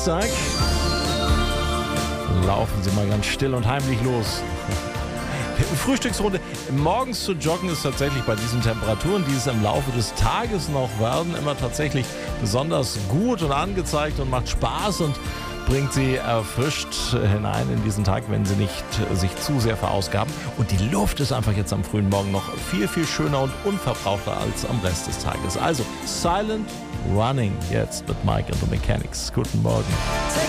Zack. Laufen Sie mal ganz still und heimlich los. Frühstücksrunde. Morgens zu joggen ist tatsächlich bei diesen Temperaturen, die es im Laufe des Tages noch werden, immer tatsächlich besonders gut und angezeigt und macht Spaß und bringt sie erfrischt hinein in diesen Tag, wenn sie nicht sich zu sehr verausgaben. Und die Luft ist einfach jetzt am frühen Morgen noch viel, viel schöner und unverbrauchter als am Rest des Tages. Also Silent Running jetzt mit Mike and the Mechanics. Guten Morgen.